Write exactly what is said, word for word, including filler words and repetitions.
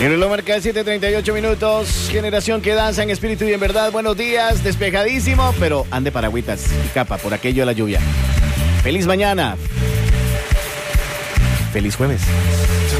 El reloj marca siete treinta y ocho minutos. Generación que danza en espíritu y en verdad. Buenos días, despejadísimo, pero ande paragüitas y capa por aquello de la lluvia. Feliz mañana. Feliz jueves.